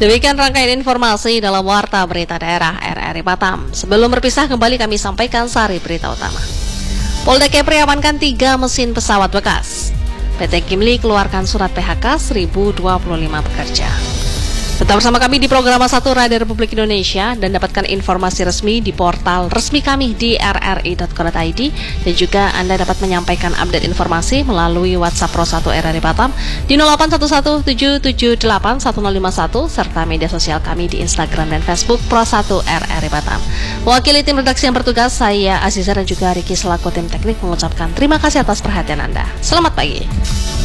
Demikian rangkaian informasi dalam Warta Berita Daerah RRI Batam. Sebelum berpisah kembali kami sampaikan sari berita utama. Polda Kepri amankan 3 mesin pesawat bekas. PT Kimli keluarkan surat PHK 1025 pekerja. Tetap bersama kami di program 1 Radio Republik Indonesia dan dapatkan informasi resmi di portal resmi kami di rri.co.id, dan juga Anda dapat menyampaikan update informasi melalui WhatsApp Pro 1 RRI Batam di 081177811051 serta media sosial kami di Instagram dan Facebook Pro 1 RRI Batam. Wakili tim redaksi yang bertugas, saya Aziza dan juga Riki selaku tim teknik mengucapkan terima kasih atas perhatian Anda. Selamat pagi.